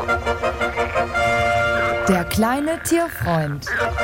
Der kleine Tierfreund.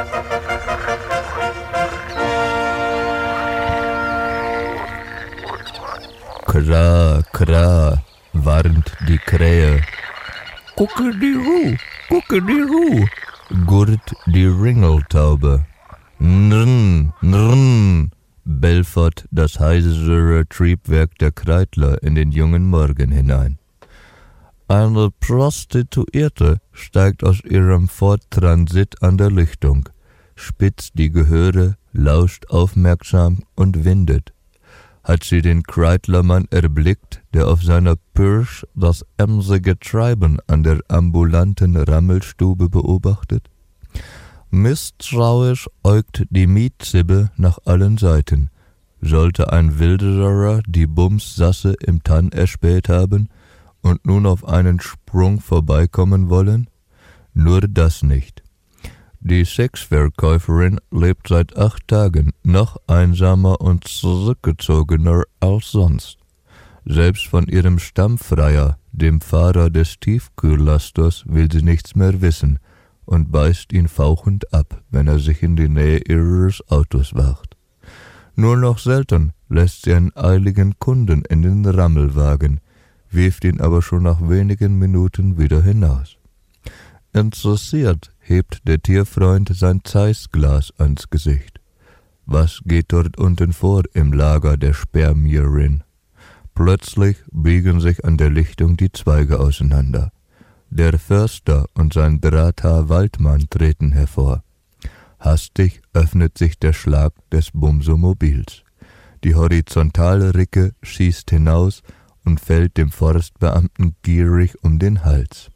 Kra, kra, warnt die Krähe. Kuckeliru, kuckeliru, gurrt die Ringeltaube. Nrn, nrn, belfert das heisere Triebwerk der Kreidler in den jungen Morgen hinein. Eine Prostituierte steigt aus ihrem Ford-Transit an der Lichtung, spitzt die Gehöre, lauscht aufmerksam und windet. Hat sie den Kreidlermann erblickt, der auf seiner Pirsch das emsige Treiben an der ambulanten Rammelstube beobachtet? Misstrauisch äugt die Mietzibbe nach allen Seiten. Sollte ein Wilderer die Bumssasse im Tann erspäht haben und nun auf einen Sprung vorbeikommen wollen? Nur das nicht. Die Sexverkäuferin lebt seit 8 Tagen noch einsamer und zurückgezogener als sonst. Selbst von ihrem Stammfreier, dem Fahrer des Tiefkühllasters, will sie nichts mehr wissen und beißt ihn fauchend ab, wenn er sich in die Nähe ihres Autos wagt. Nur noch selten lässt sie einen eiligen Kunden in den Rammelwagen, wirft ihn aber schon nach wenigen Minuten wieder hinaus. Interessiert hebt der Tierfreund sein Zeissglas ans Gesicht. Was geht dort unten vor im Lager der Spermierin? Plötzlich biegen sich an der Lichtung die Zweige auseinander. Der Förster und sein Drahthaar-Waldmann treten hervor. Hastig öffnet sich der Schlag des Bumsomobils. Die horizontale Ricke schießt hinaus und fällt dem Forstbeamten gierig um den Hals.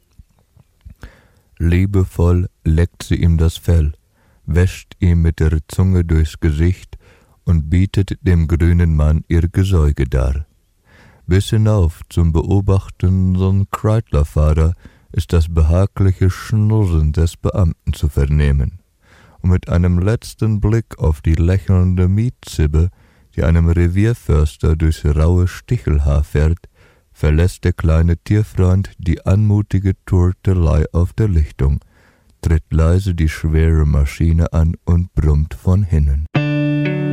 Liebevoll leckt sie ihm das Fell, wäscht ihm mit der Zunge durchs Gesicht und bietet dem grünen Mann ihr Gesäuge dar. Bis hinauf zum beobachtenden Kreidlerfahrer ist das behagliche Schnurren des Beamten zu vernehmen. Und mit einem letzten Blick auf die lächelnde Mietzibbe, die einem Revierförster durchs raue Stichelhaar fährt, verlässt der kleine Tierfreund die anmutige Turtelei auf der Lichtung, tritt leise die schwere Maschine an und brummt von hinnen.